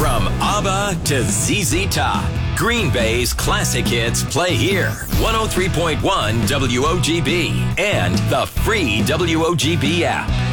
From ABBA to ZZ Top, Green Bay's classic hits play here. 103.1 WOGB and the free WOGB app.